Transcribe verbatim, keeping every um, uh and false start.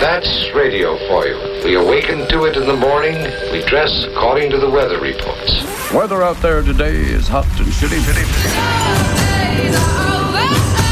That's radio for you. We awaken to it in the morning. We dress according to the weather reports. Weather out there today is hot and shitty, shitty, shitty.